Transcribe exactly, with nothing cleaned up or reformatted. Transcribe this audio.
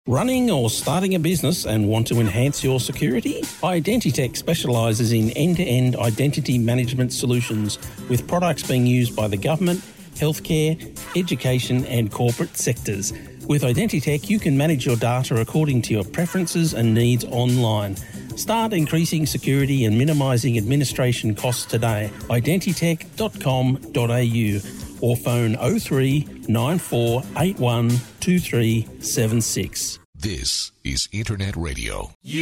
Running or starting a business and want to enhance your security? Identitech specialises in end-to-end identity management solutions with products being used by the government, healthcare, education and corporate sectors. With Identitech, you can manage your data according to your preferences and needs online. Start increasing security and minimising administration costs today. identitech dot com dot a u or phone oh three nine four eight one two three seven six. This is Internet Radio.